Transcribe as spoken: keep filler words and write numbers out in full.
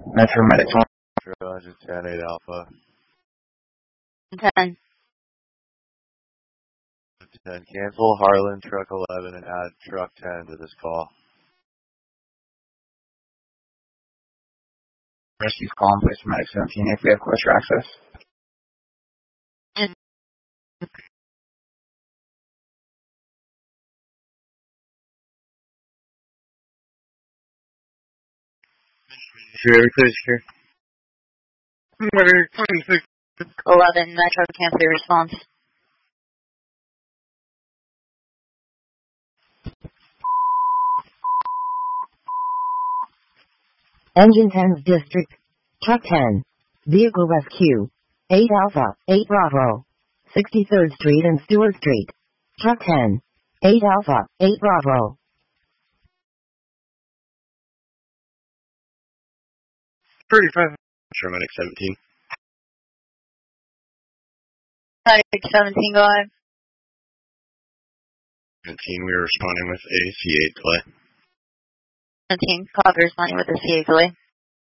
Metro Medics one. Roger, ten eight Alpha. ten. ten. Cancel Harlan Truck eleven and add Truck ten to this call. Rescue's calling place for Medic seventeen if we have closer access. Very clear, secure. eleven, Metro cancel response. Engine ten's District. Truck ten. Vehicle Rescue. eight Alpha, eight Bravo. sixty-third Street and Stewart Street. Truck ten. eight Alpha, eight Bravo. thirty-five. Paramedic seventeen. Medic seventeen, go ahead. seventeen, we are responding with a C eight delay. seventeen, copy responding with a C eight delay.